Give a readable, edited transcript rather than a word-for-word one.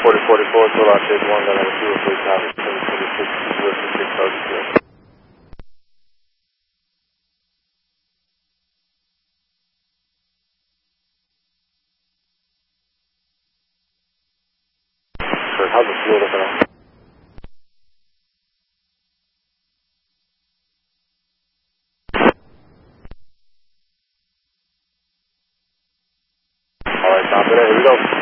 4044, total shade 1, got a 203 copy, 726, 206, target 0. Sure, how's the fuel looking at? Alright, top it, here we go.